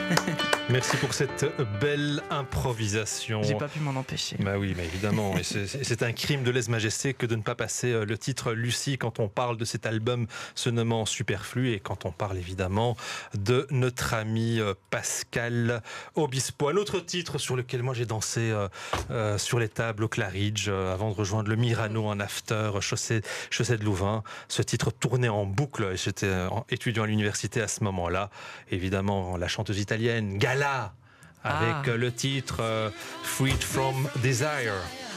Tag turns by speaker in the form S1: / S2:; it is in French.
S1: Merci pour cette belle improvisation.
S2: J'ai pas pu m'en empêcher.
S1: Bah oui, mais évidemment. Et c'est un crime de lèse-majesté que de ne pas passer le titre Lucie quand on parle de cet album se nommant Superflu et quand on parle évidemment de notre ami Pascal Obispo. Un autre titre sur lequel moi j'ai dansé sur les tables au Claridge avant de rejoindre le Myrano en after chaussée de Louvain. Ce titre tournait en boucle et j'étais étudiant à l'université à ce moment-là. Évidemment, la chanteuse italienne Gala avec le titre Freed from Desire.